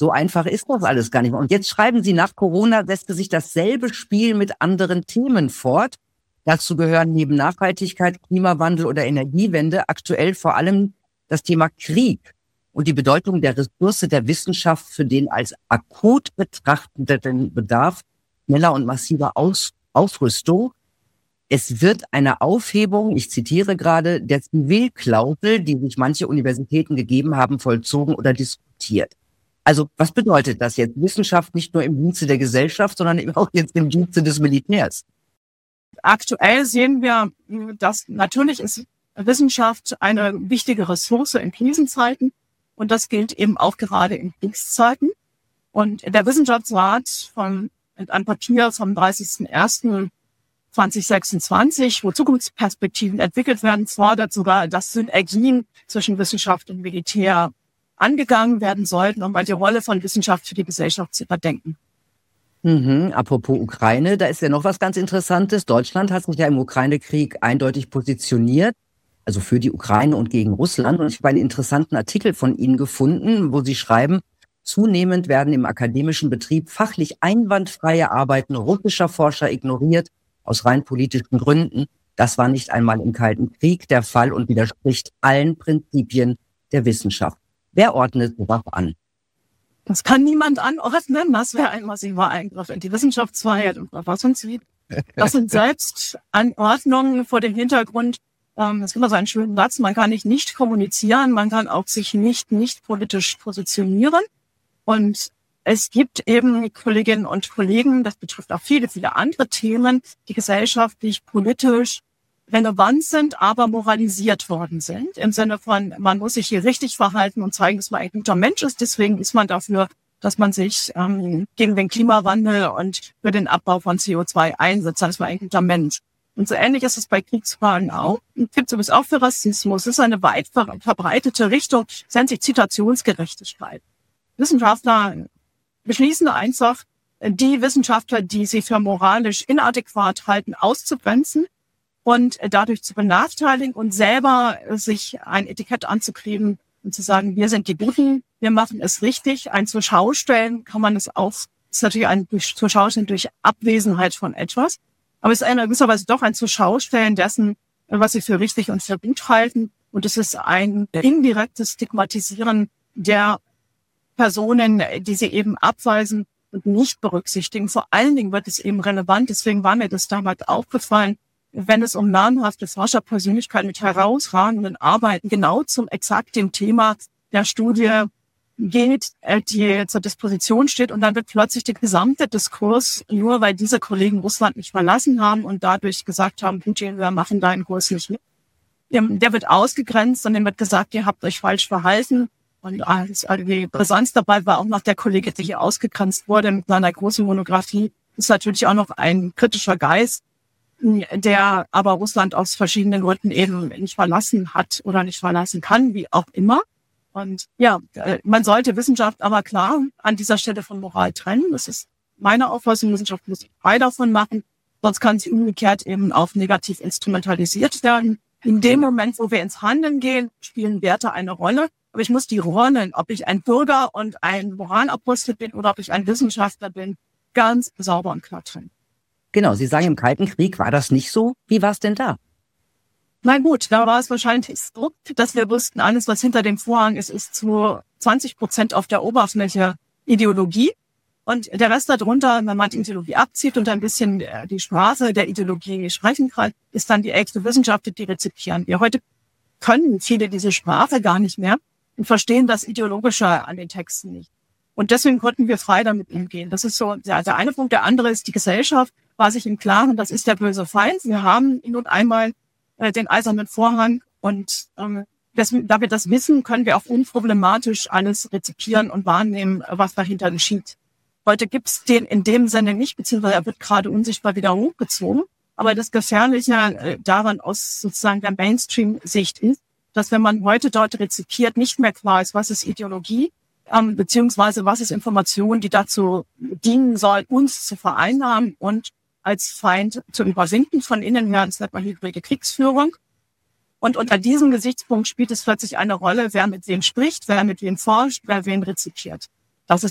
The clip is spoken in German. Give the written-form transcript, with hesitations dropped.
So einfach ist das alles gar nicht mehr. Und jetzt schreiben Sie, nach Corona setzte sich dasselbe Spiel mit anderen Themen fort. Dazu gehören neben Nachhaltigkeit, Klimawandel oder Energiewende aktuell vor allem das Thema Krieg und die Bedeutung der Ressource der Wissenschaft für den als akut betrachteten Bedarf schneller und massiver Aufrüstung. Es wird eine Aufhebung, ich zitiere gerade, der Zivilklausel, die sich manche Universitäten gegeben haben, vollzogen oder diskutiert. Also was bedeutet das jetzt? Wissenschaft nicht nur im Dienste der Gesellschaft, sondern eben auch jetzt im Dienste des Militärs. Aktuell sehen wir, dass natürlich ist Wissenschaft eine wichtige Ressource in Krisenzeiten und das gilt eben auch gerade in Kriegszeiten. Und der Wissenschaftsrat ein Papier vom 30.01.2026, wo Zukunftsperspektiven entwickelt werden, fordert sogar, dass Synergien zwischen Wissenschaft und Militär angegangen werden sollten, um mal die Rolle von Wissenschaft für die Gesellschaft zu überdenken. Apropos Ukraine, da ist ja noch was ganz Interessantes. Deutschland hat sich ja im Ukraine-Krieg eindeutig positioniert, also für die Ukraine und gegen Russland. Und ich habe einen interessanten Artikel von Ihnen gefunden, wo Sie schreiben, zunehmend werden im akademischen Betrieb fachlich einwandfreie Arbeiten russischer Forscher ignoriert, aus rein politischen Gründen. Das war nicht einmal im Kalten Krieg der Fall und widerspricht allen Prinzipien der Wissenschaft. Wer ordnet sowas an? Das kann niemand anordnen. Das wäre ein massiver Eingriff in die Wissenschaftsfreiheit und Verfassungsrecht. Das sind selbst Anordnungen vor dem Hintergrund. Es gibt immer so einen schönen Satz, man kann nicht kommunizieren, man kann auch sich nicht politisch positionieren. Und es gibt eben Kolleginnen und Kollegen, das betrifft auch viele, viele andere Themen, die gesellschaftlich, politisch relevant sind, aber moralisiert worden sind. Im Sinne von, man muss sich hier richtig verhalten und zeigen, dass man ein guter Mensch ist. Deswegen ist man dafür, dass man sich gegen den Klimawandel und für den Abbau von CO2 einsetzt. Das war ein guter Mensch. Und so ähnlich ist es bei Kriegsfragen auch. Gibt es übrigens auch für Rassismus. Es ist eine weit verbreitete Richtung. Es nennt sich Zitationsgerechtigkeit. Wissenschaftler beschließen einfach, die Wissenschaftler, die sie für moralisch inadäquat halten, auszugrenzen und dadurch zu benachteiligen und selber sich ein Etikett anzukleben und zu sagen, wir sind die Guten, wir machen es richtig. Ein Zuschaustellen kann man es auch, ist natürlich ein Zuschaustellen durch Abwesenheit von etwas, aber es ist in gewisser Weise doch ein Zuschaustellen dessen, was sie für richtig und für gut halten. Und es ist ein indirektes Stigmatisieren der Personen, die sie eben abweisen und nicht berücksichtigen. Vor allen Dingen wird es eben relevant, deswegen war mir das damals aufgefallen, wenn es um namhafte Forscherpersönlichkeiten mit herausragenden Arbeiten genau zum exakt dem Thema der Studie geht, die zur Disposition steht. Und dann wird plötzlich der gesamte Diskurs, nur weil diese Kollegen Russland nicht verlassen haben und dadurch gesagt haben, Putin, wir machen deinen Kurs nicht mit, der wird ausgegrenzt und dem wird gesagt, ihr habt euch falsch verhalten. Und die Brisanz dabei war auch noch der Kollege, der hier ausgegrenzt wurde mit seiner großen Monographie, ist natürlich auch noch ein kritischer Geist, der aber Russland aus verschiedenen Gründen eben nicht verlassen hat oder nicht verlassen kann, wie auch immer. Und ja, man sollte Wissenschaft aber klar an dieser Stelle von Moral trennen. Das ist meine Auffassung. Wissenschaft muss frei davon machen, sonst kann sie umgekehrt eben auch negativ instrumentalisiert werden. In dem Moment, wo wir ins Handeln gehen, spielen Werte eine Rolle. Aber ich muss die Rollen, ob ich ein Bürger und ein Moralapostel bin oder ob ich ein Wissenschaftler bin, ganz sauber und klar trennen. Genau, Sie sagen, im Kalten Krieg war das nicht so. Wie war es denn da? Na gut, da war es wahrscheinlich so, dass wir wussten, alles, was hinter dem Vorhang ist, ist zu 20% auf der Oberfläche Ideologie. Und der Rest darunter, wenn man die Ideologie abzieht und ein bisschen die Sprache der Ideologie sprechen kann, ist dann die echte Wissenschaft, die rezipieren. Wir heute können viele diese Sprache gar nicht mehr und verstehen das Ideologische an den Texten nicht. Und deswegen konnten wir frei damit umgehen. Das ist so der eine Punkt. Der andere ist, die Gesellschaft war sich im Klaren, das ist der böse Feind. Wir haben nun einmal den eisernen Vorhang und da wir das wissen, können wir auch unproblematisch alles rezipieren und wahrnehmen, was dahinter geschieht. Heute gibt's den in dem Sinne nicht, beziehungsweise er wird gerade unsichtbar wieder hochgezogen. Aber das Gefährliche daran aus sozusagen der Mainstream-Sicht ist, dass wenn man heute dort rezipiert, nicht mehr klar ist, was ist Ideologie, beziehungsweise was ist Information, die dazu dienen soll, uns zu vereinnahmen und als Feind zu überwinden von innen her. Das nennt man hybride Kriegsführung. Und unter diesem Gesichtspunkt spielt es plötzlich eine Rolle, wer mit wem spricht, wer mit wem forscht, wer wen rezipiert.